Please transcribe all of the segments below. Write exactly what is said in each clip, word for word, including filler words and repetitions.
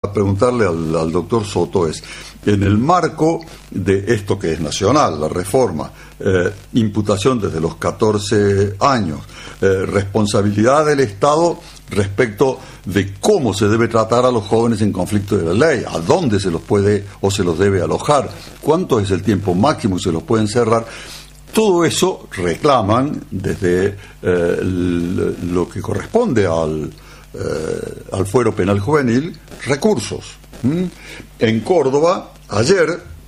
preguntarle al, al doctor Soto es, en el marco de esto que es nacional, la reforma, eh, imputación desde los catorce años, eh, responsabilidad del Estado respecto de cómo se debe tratar a los jóvenes en conflicto de la ley, a dónde se los puede o se los debe alojar, cuánto es el tiempo máximo y se los puede encerrar. Todo eso reclaman desde eh, el, lo que corresponde al, eh, al fuero penal juvenil, recursos. ¿Mm? En Córdoba, ayer,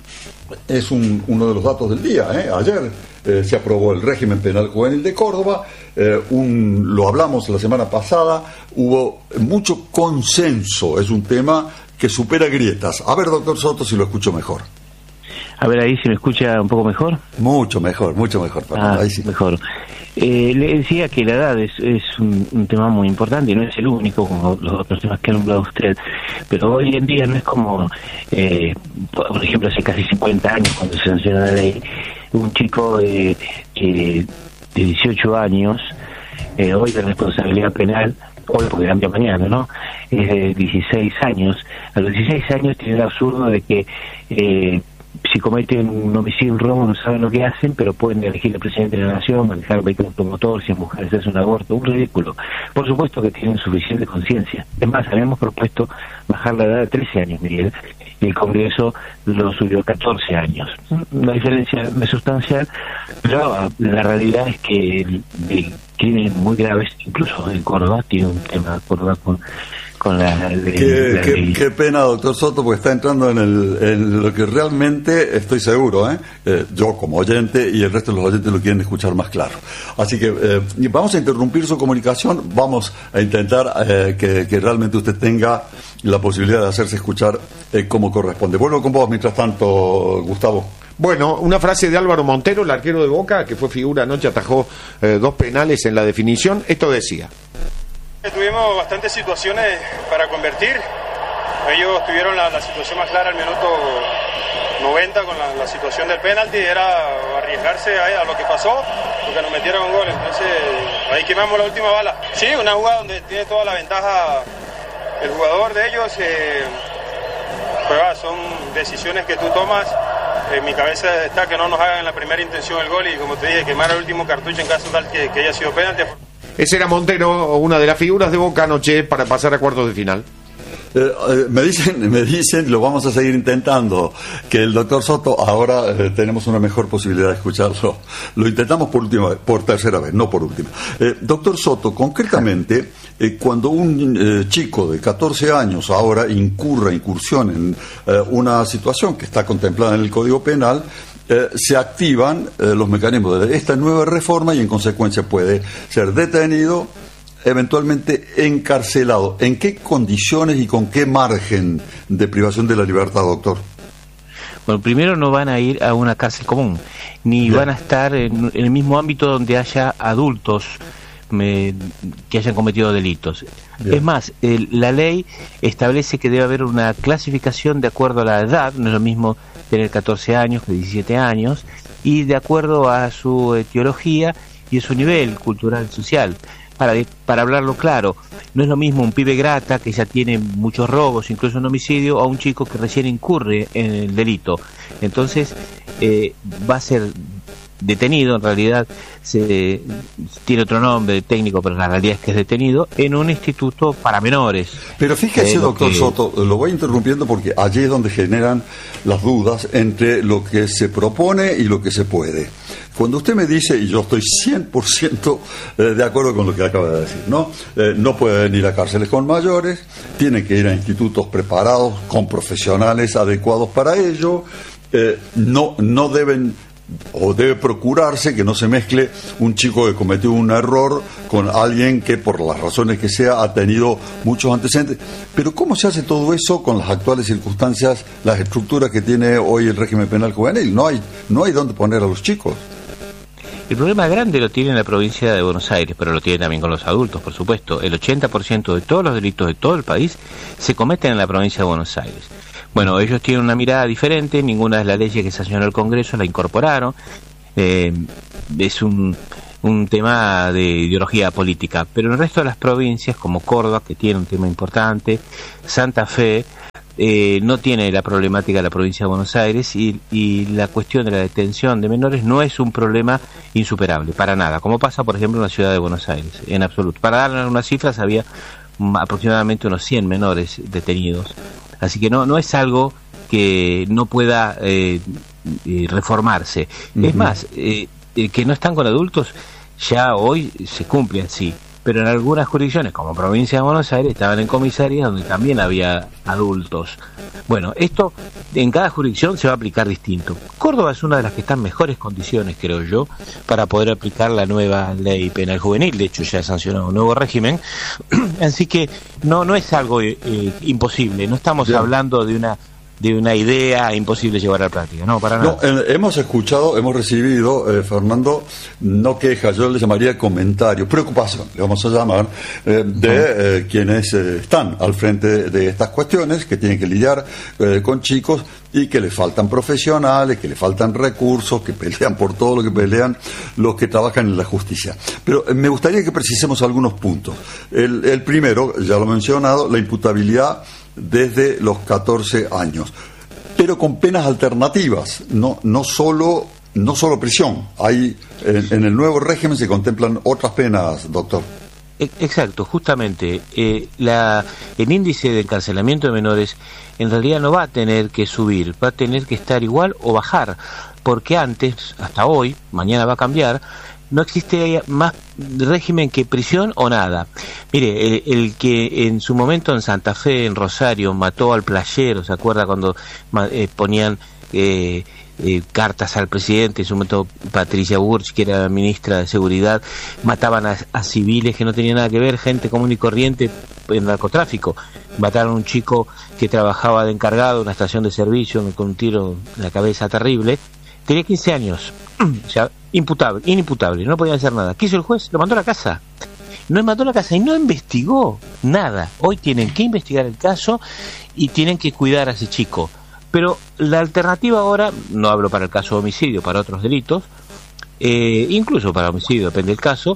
es un, uno de los datos del día, ¿eh? ayer eh, se aprobó el régimen penal juvenil de Córdoba, eh, un, lo hablamos la semana pasada, hubo mucho consenso, es un tema que supera grietas. A ver, doctor Soto, si lo escucho mejor. A ver, ahí se me escucha un poco mejor. Mucho mejor, mucho mejor. Ah, ahí sí. Mejor. Eh, le decía que la edad es, es un, un tema muy importante y no es el único, como los otros temas que ha nombrado usted, pero hoy en día no es como, eh, por ejemplo, hace casi cincuenta años cuando se sancionó la ley, un chico eh, eh, de dieciocho años, eh, hoy de responsabilidad penal, hoy porque cambia mañana, ¿no? Es de dieciséis años. A los dieciséis años tiene el absurdo de que eh, si cometen un homicidio, un robo, no saben lo que hacen, pero pueden elegir al presidente de la nación, manejar vehículo automotor, si es mujer se hace un aborto, un ridículo. Por supuesto que tienen suficiente conciencia. Es más, habíamos propuesto bajar la edad de trece años, Miguel, y el Congreso lo subió a catorce años. La diferencia no es sustancial, pero la realidad es que el, el crímenes muy graves, incluso en Córdoba, tiene un tema Córdoba con con la, de, qué, la qué, qué pena, doctor Soto, porque está entrando en, el, en lo que realmente estoy seguro, ¿eh? Eh, yo como oyente y el resto de los oyentes lo quieren escuchar más claro. Así que eh, vamos a interrumpir su comunicación, vamos a intentar eh, que, que realmente usted tenga la posibilidad de hacerse escuchar eh, como corresponde. Vuelvo con vos mientras tanto, Gustavo. Bueno, una frase de Álvaro Montero, el arquero de Boca, que fue figura anoche, atajó eh, dos penales en la definición. Esto decía: tuvimos bastantes situaciones para convertir. Ellos tuvieron la, la situación más clara al minuto noventa con la, la situación del penalti, era arriesgarse a, a lo que pasó, porque nos metieron un gol. Entonces ahí quemamos la última bala. Sí, una jugada donde tiene toda la ventaja el jugador de ellos. Eh, pues va, son decisiones que tú tomas. En mi cabeza está que no nos hagan en la primera intención el gol y, como te dije, quemar el último cartucho en caso tal que, que haya sido penalti. Ese era Montero, una de las figuras de Boca anoche para pasar a cuartos de final. Eh, eh, me dicen, me dicen, lo vamos a seguir intentando, que el doctor Soto, ahora eh, tenemos una mejor posibilidad de escucharlo. Lo intentamos por última vez, por tercera vez, no por última. Eh, doctor Soto, concretamente, eh, cuando un eh, chico de catorce años ahora incurra, incursión en eh, una situación que está contemplada en el Código Penal, Eh, se activan eh, los mecanismos de esta nueva reforma y en consecuencia puede ser detenido, eventualmente encarcelado. ¿En qué condiciones y con qué margen de privación de la libertad, doctor? Bueno, primero no van a ir a una cárcel común, ni Bien. van a estar en, en el mismo ámbito donde haya adultos me, que hayan cometido delitos. Bien. Es más, el, la ley establece que debe haber una clasificación de acuerdo a la edad, no es lo mismo tener catorce años que diecisiete años, y de acuerdo a su etiología y a su nivel cultural, social. Para, para hablarlo claro, no es lo mismo un pibe grata que ya tiene muchos robos, incluso un homicidio, a un chico que recién incurre en el delito. Entonces, eh, va a ser detenido, en realidad se tiene otro nombre técnico, pero la realidad es que es detenido en un instituto para menores. Pero fíjese, eh, doctor que... Soto, lo voy interrumpiendo porque allí es donde generan las dudas entre lo que se propone y lo que se puede. Cuando usted me dice, y yo estoy cien por ciento de acuerdo con lo que acaba de decir, ¿no? Eh, no pueden ir a cárceles con mayores, tienen que ir a institutos preparados con profesionales adecuados para ello, eh, no, no deben... o debe procurarse que no se mezcle un chico que cometió un error con alguien que por las razones que sea ha tenido muchos antecedentes. Pero ¿cómo se hace todo eso con las actuales circunstancias, las estructuras que tiene hoy el régimen penal juvenil? No hay, no hay dónde poner a los chicos. El problema grande lo tiene en la provincia de Buenos Aires, pero lo tiene también con los adultos, por supuesto. El ochenta por ciento de todos los delitos de todo el país se cometen en la provincia de Buenos Aires. Bueno, ellos tienen una mirada diferente, ninguna de las leyes que sancionó el Congreso la incorporaron. Eh, es un un tema de ideología política, pero en el resto de las provincias, como Córdoba, que tiene un tema importante, Santa Fe, eh, no tiene la problemática de la provincia de Buenos Aires, y, y la cuestión de la detención de menores no es un problema insuperable, para nada, como pasa, por ejemplo, en la ciudad de Buenos Aires, en absoluto. Para dar unas cifras, había aproximadamente unos cien menores detenidos, así que no, no es algo que no pueda eh, eh, reformarse. Uh-huh. Es más, eh, eh, que no están con adultos, ya hoy se cumple así, pero en algunas jurisdicciones, como provincia de Buenos Aires, estaban en comisarías donde también había adultos. Bueno, esto en cada jurisdicción se va a aplicar distinto. Córdoba es una de las que está en mejores condiciones, creo yo, para poder aplicar la nueva ley penal juvenil. De hecho, ya ha sancionado un nuevo régimen. Así que no, no es algo eh, imposible. No estamos Bien. hablando de una de una idea imposible llevar a la práctica, no, para nada. No, eh, hemos escuchado, hemos recibido, eh, Fernando, no quejas, yo le llamaría comentario, preocupación, le vamos a llamar, eh, de eh, quienes eh, están al frente de, de estas cuestiones, que tienen que lidiar eh, con chicos y que le faltan profesionales, que le faltan recursos, que pelean por todo lo que pelean los que trabajan en la justicia. Pero eh, me gustaría que precisemos algunos puntos. El, el primero, ya lo he mencionado, la imputabilidad desde los catorce años, pero con penas alternativas, no no solo no solo prisión. Hay en, en el nuevo régimen se contemplan otras penas, doctor. Exacto, justamente eh, la el índice de encarcelamiento de menores en realidad no va a tener que subir, va a tener que estar igual o bajar, porque antes, hasta hoy, mañana va a cambiar, no existe más régimen que prisión o nada. Mire, el, el que en su momento en Santa Fe, en Rosario, mató al playero, ¿se acuerda cuando eh, ponían eh, eh, cartas al presidente? En su momento Patricia Burch, que era ministra de Seguridad, mataban a, a civiles que no tenían nada que ver, gente común y corriente en narcotráfico. Mataron a un chico que trabajaba de encargado en una estación de servicio con un tiro en la cabeza terrible. Tenía quince años, o sea, imputable, inimputable, no podía hacer nada. ¿Qué hizo el juez? Lo mandó a la casa. No mandó a la casa y no investigó nada. Hoy tienen que investigar el caso y tienen que cuidar a ese chico. Pero la alternativa ahora, no hablo para el caso de homicidio, para otros delitos, eh, incluso para homicidio, depende del caso,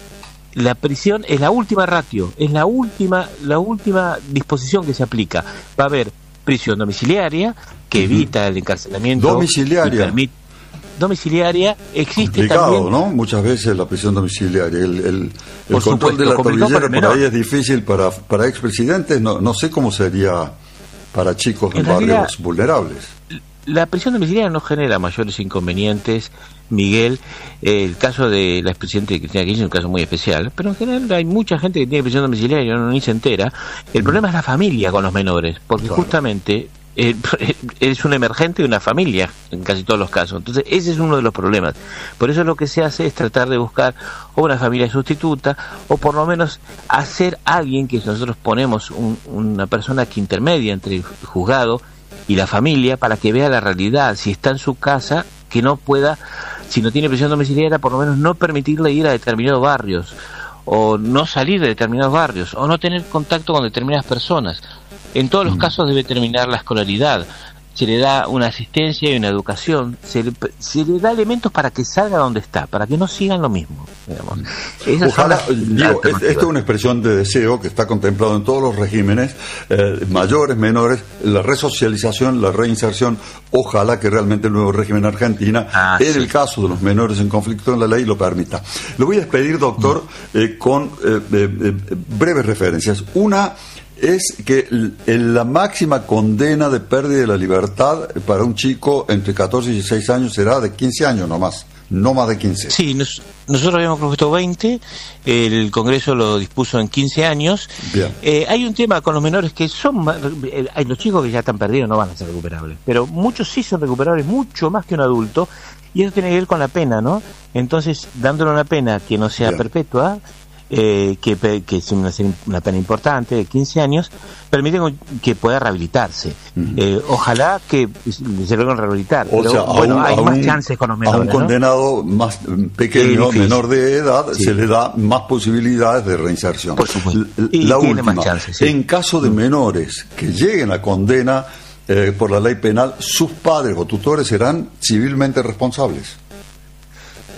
la prisión es la última ratio, es la última, la última disposición que se aplica. Va a haber prisión domiciliaria, que evita el encarcelamiento. Domiciliaria. Permite, domiciliaria existe complicado, también. ¿no? Muchas veces la prisión domiciliaria. El, el, el por control supuesto, de la tobillera por menor. ahí es difícil para, para expresidentes. No, no sé cómo sería para chicos en, en barrios realidad, vulnerables. La prisión domiciliaria no genera mayores inconvenientes, Miguel. Eh, el caso de la expresidente Cristina Kirchner es un caso muy especial, pero en general hay mucha gente que tiene prisión domiciliaria y no ni se entera. El mm. problema es la familia con los menores, porque claro. justamente eh, es un emergente de una familia en casi todos los casos. Entonces ese es uno de los problemas. Por eso lo que se hace es tratar de buscar o una familia sustituta o por lo menos hacer alguien que nosotros ponemos un, una persona que intermedia entre el juzgado y la familia para que vea la realidad. Si está en su casa, que no pueda, si no tiene prisión domiciliaria, por lo menos no permitirle ir a determinados barrios o no salir de determinados barrios o no tener contacto con determinadas personas. En todos los casos debe terminar la escolaridad, se le da una asistencia y una educación, se le, se le da elementos para que salga donde está, para que no sigan lo mismo, digamos. Ojalá, digo, esto es una expresión de deseo que está contemplado en todos los regímenes, eh, mayores, menores, la resocialización, la reinserción. Ojalá que realmente el nuevo régimen Argentina, ah, en sí. el caso de los menores en conflicto en la ley, lo permita. Lo voy a despedir, doctor, eh, con eh, eh, breves referencias. Una es que la máxima condena de pérdida de la libertad para un chico entre catorce y dieciséis años será de quince años nomás, no más de quince. Sí, nos, nosotros habíamos propuesto veinte, el Congreso lo dispuso en quince años. Bien. Eh, hay un tema con los menores que son, eh, hay los chicos que ya están perdidos no van a ser recuperables, pero muchos sí son recuperables, mucho más que un adulto, y eso tiene que ver con la pena, ¿no? Entonces, dándole una pena que no sea Bien. perpetua, Eh, que, que es una, una pena importante de quince años, permite que pueda rehabilitarse. Uh-huh. eh, ojalá que se logren rehabilitar. O pero, sea, bueno, un, hay más un, chances con los menores. A un condenado, ¿no?, más pequeño, menor de edad, sí. se le da más posibilidades de reinserción. Por supuesto. Y la tiene última, más chances, sí. en caso de menores que lleguen a condena eh, por la ley penal, sus padres o tutores serán civilmente responsables.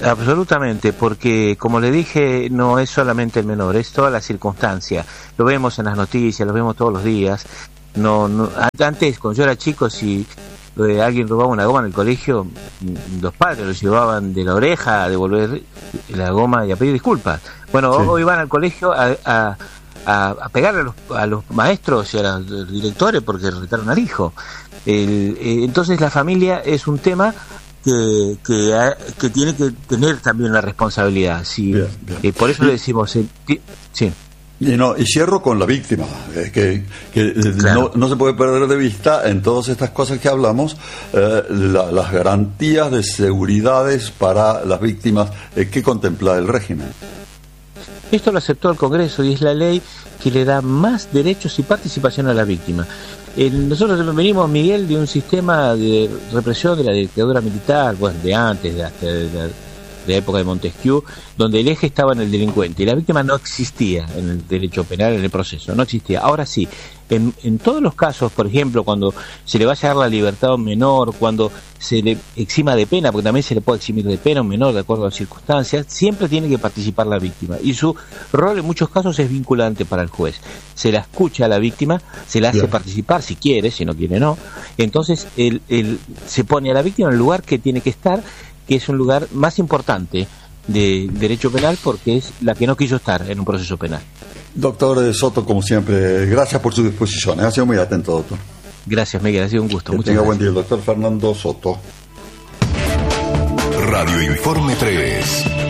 Absolutamente, porque como le dije, no es solamente el menor, es toda la circunstancia. Lo vemos en las noticias, lo vemos todos los días. No, no antes, cuando yo era chico, si eh, alguien robaba una goma en el colegio, los padres los llevaban de la oreja a devolver la goma y a pedir disculpas. Bueno, sí. Hoy van al colegio a, a, a, a pegarle a los, a los maestros y a los directores porque retaron al hijo. El, eh, entonces la familia es un tema que, que, que tiene que tener también una responsabilidad. Sí, bien, bien. Eh, por eso le decimos, eh, sí. Y, no, y cierro con la víctima, eh, que, que claro. no, no se puede perder de vista en todas estas cosas que hablamos, eh, la, las garantías de seguridades para las víctimas eh, que contempla el régimen. Esto lo aceptó el Congreso y es la ley que le da más derechos y participación a la víctima. Eh, nosotros venimos, Miguel, de un sistema de represión de la dictadura militar, bueno, de antes, de, hasta de, de, de la época de Montesquieu, donde el eje estaba en el delincuente y la víctima no existía en el derecho penal, en el proceso, no existía. Ahora sí, en, en todos los casos, por ejemplo, cuando se le va a llegar la libertad a un menor, cuando se le exima de pena, porque también se le puede eximir de pena a un menor de acuerdo a las circunstancias, siempre tiene que participar la víctima y su rol en muchos casos es vinculante para el juez. Se la escucha a la víctima, se la hace Bien. participar si quiere, si no quiere no, entonces él, él se pone a la víctima en el lugar que tiene que estar, que es un lugar más importante de derecho penal porque es la que no quiso estar en un proceso penal. Doctor Soto, como siempre, gracias por su disposición. Ha sido muy atento, doctor. Gracias, Miguel, ha sido un gusto. Que Muchas tenga gracias. Buen día, el doctor Fernando Soto. Radio Informe tres.